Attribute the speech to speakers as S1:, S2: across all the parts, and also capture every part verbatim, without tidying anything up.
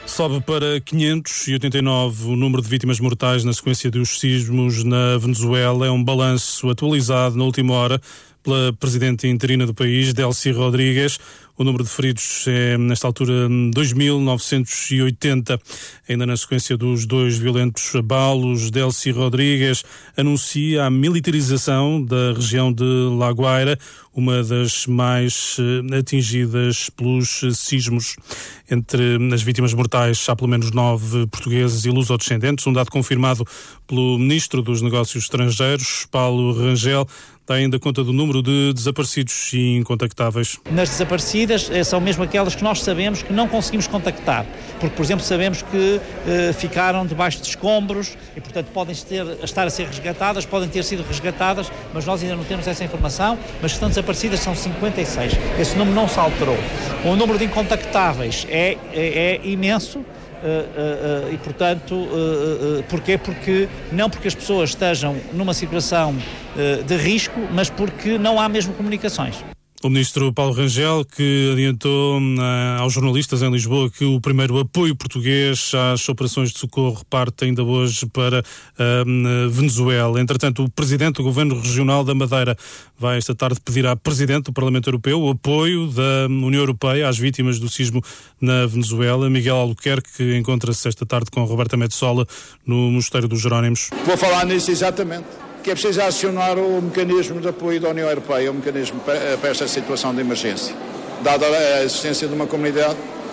S1: Sobe para quinhentos e oitenta e nove o número de vítimas mortais na sequência dos sismos na Venezuela. É um balanço atualizado na última hora pela presidente interina do país, Delcy Rodrigues. O número de feridos é, nesta altura, dois mil novecentos e oitenta. Ainda na sequência dos dois violentos abalos, Delcy Rodrigues anuncia a militarização da região de La Guaira, uma das mais atingidas pelos sismos. Entre as vítimas mortais há pelo menos nove portugueses e lusodescendentes, um dado confirmado pelo Ministro dos Negócios Estrangeiros, Paulo Rangel. Dá ainda conta do número de desaparecidos e incontactáveis.
S2: Nas desaparecidas são mesmo aquelas que nós sabemos que não conseguimos contactar, porque, por exemplo, sabemos que eh, ficaram debaixo de escombros e, portanto, podem ter, estar a ser resgatadas, podem ter sido resgatadas, mas nós ainda não temos essa informação, mas que estão desaparecidas são cinquenta e seis. Esse número não se alterou. O número de incontactáveis é, é, é imenso. Uh, uh, uh, e portanto, uh, uh, porquê? Porque não porque as pessoas estejam numa situação uh, de risco, mas porque não há mesmo comunicações.
S1: O ministro Paulo Rangel, que adiantou uh, aos jornalistas em Lisboa que o primeiro apoio português às operações de socorro parte ainda hoje para uh, Venezuela. Entretanto, o presidente do Governo Regional da Madeira vai esta tarde pedir à presidente do Parlamento Europeu o apoio da União Europeia às vítimas do sismo na Venezuela. Miguel Albuquerque, que encontra-se esta tarde com Roberta Metsola no Mosteiro dos Jerónimos.
S3: Vou falar nisso exatamente. Que é preciso acionar o mecanismo de apoio da União Europeia, o mecanismo para esta situação de emergência, dada a existência de uma comunidade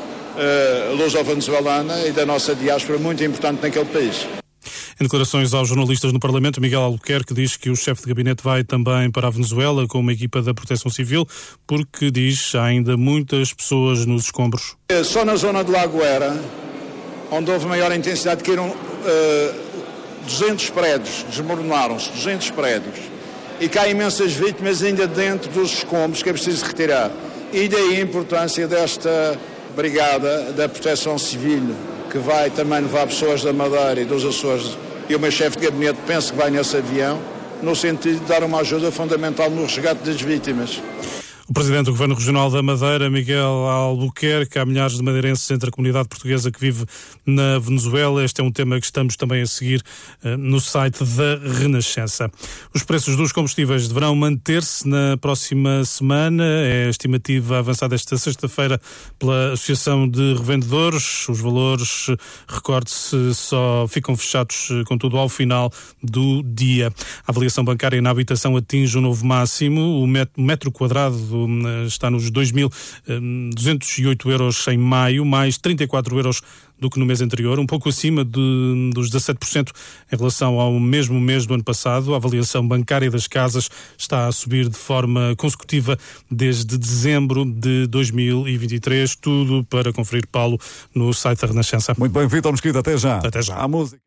S3: uh, luso-venezuelana e da nossa diáspora muito importante naquele país.
S1: Em declarações aos jornalistas no Parlamento, Miguel Albuquerque diz que o chefe de gabinete vai também para a Venezuela com uma equipa da Proteção Civil, porque, diz, há ainda muitas pessoas nos escombros.
S3: Só na zona de La Guaira, onde houve maior intensidade, caíram uh, duzentos prédios, desmoronaram-se duzentos prédios e cá há imensas vítimas ainda dentro dos escombros que é preciso retirar. E daí a importância desta brigada da Proteção Civil, que vai também levar pessoas da Madeira e dos Açores, e o meu chefe de gabinete penso que vai nesse avião, no sentido de dar uma ajuda fundamental no resgate das vítimas.
S1: O presidente do Governo Regional da Madeira, Miguel Albuquerque, há milhares de madeirenses entre a comunidade portuguesa que vive na Venezuela. Este é um tema que estamos também a seguir uh, no site da Renascença. Os preços dos combustíveis deverão manter-se na próxima semana. É a estimativa avançada esta sexta-feira pela Associação de Revendedores. Os valores, recorde-se, só ficam fechados, contudo, ao final do dia. A avaliação bancária na habitação atinge um novo máximo. O metro quadrado está nos dois mil duzentos e oito euros em maio, mais trinta e quatro euros do que no mês anterior, um pouco acima de, dos dezassete por cento em relação ao mesmo mês do ano passado. A avaliação bancária das casas está a subir de forma consecutiva desde dezembro de dois mil e vinte e três. Tudo para conferir, Paulo, no site da Renascença.
S4: Muito bem, Vítor Mesquita, até já.
S1: Até já.
S4: A música.